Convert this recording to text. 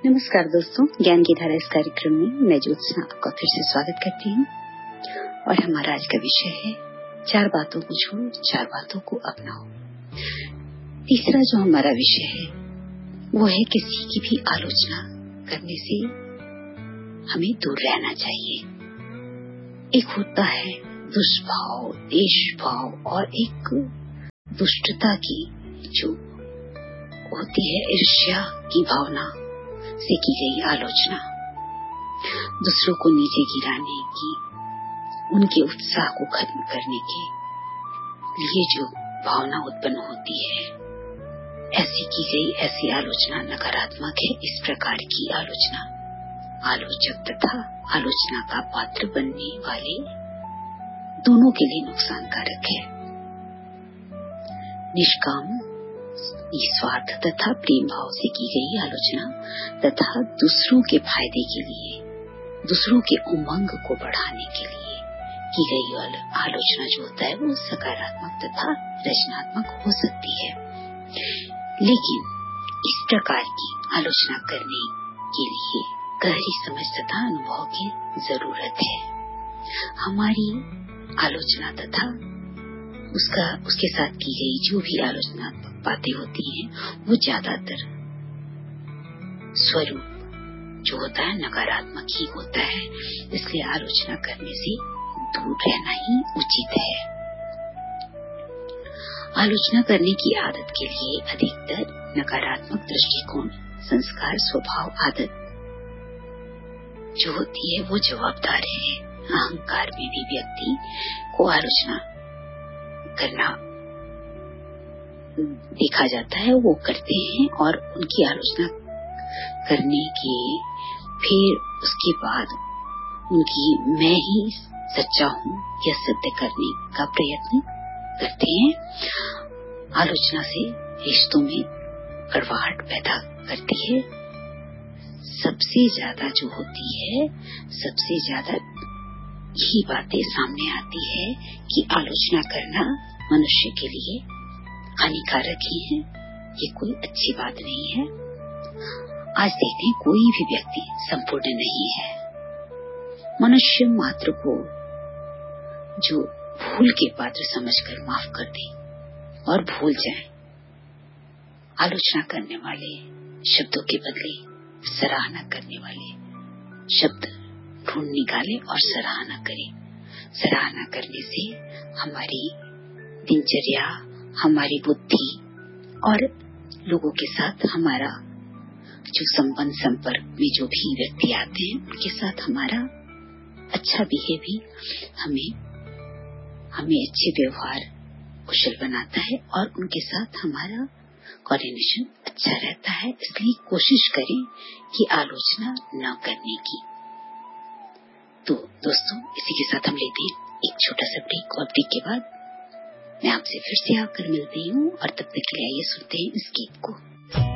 नमस्कार दोस्तों, ज्ञान की धारा इस कार्यक्रम में मैं ज्योत्सना आपका फिर से स्वागत करती हूँ। और हमारा आज का विषय है 4 बातों को छोड़ो, 4 बातों को अपनाओ। तीसरा जो हमारा विषय है वो है किसी की भी आलोचना करने से हमें दूर रहना चाहिए। एक होता है दुष्भाव, देशभाव और एक दुष्टता की जो होती है ईर्ष्या की भावना से की गई आलोचना, दूसरों को नीचे गिराने की, उनके उत्साह को खत्म करने के लिए जो भावना उत्पन्न होती है, ऐसी की गई ऐसी आलोचना नकारात्मक है। इस प्रकार की आलोचना आलोचक तथा आलोचना का पात्र बनने वाले दोनों के लिए नुकसानकारक है। निष्काम, निस्वार्थ तथा प्रेम भाव से की गई आलोचना तथा दूसरों के फायदे के लिए, दूसरों के उमंग को बढ़ाने के लिए की गई आलोचना जो होता है वो सकारात्मक तथा रचनात्मक हो सकती है। लेकिन इस प्रकार की आलोचना करने के लिए गहरी समझ तथा अनुभव की जरूरत है। हमारी आलोचना तथा उसके साथ की गई जो भी आलोचनात्मक बातें होती हैं वो ज्यादातर स्वरूप जो होता है नकारात्मक ही होता है। इसलिए आलोचना करने से दूर रहना ही उचित है। आलोचना करने की आदत के लिए अधिकतर नकारात्मक दृष्टिकोण, संस्कार, स्वभाव, आदत जो होती है वो जवाबदार है। अहंकार में भी व्यक्ति को आलोचना करना देखा जाता है, वो करते हैं और उनकी आलोचना करने के फिर उसके बाद उनकी मैं ही सच्चा हूँ यह सिद्ध करने का प्रयत्न करते हैं। आलोचना से रिश्तों में कड़वाहट पैदा करती है। सबसे ज्यादा जो होती है, सबसे ज्यादा यही बातें सामने आती है कि आलोचना करना मनुष्य के लिए हानिकारक ही है, ये कोई अच्छी बात नहीं है। आज देखते हैं कोई भी व्यक्ति संपूर्ण नहीं है। मनुष्य मात्र को जो भूल के पात्र समझकर माफ कर दे और भूल जाए, आलोचना करने वाले शब्दों के बदले सराहना करने वाले शब्द ढूंढ निकाले और सराहना करे। सराहना करने से हमारी दिनचर्या, हमारी बुद्धि और लोगों के साथ हमारा जो संबंध, संपर्क में जो भी व्यक्ति आते हैं उनके साथ हमारा अच्छा बिहेवियर हमें अच्छे व्यवहार कुशल बनाता है और उनके साथ हमारा कोऑर्डिनेशन अच्छा रहता है। इसलिए कोशिश करें कि आलोचना न करने की। तो दोस्तों, इसी के साथ हम लेते हैं एक छोटा सा ब्रेक और ब्रेक के बाद मैं आपसे फिर से आकर मिलती हूँ और तब तक के लिए आइए सुनते हैं इस गीत को।